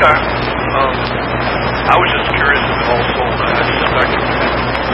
Okay. I was just curious if it all sold. I just got back to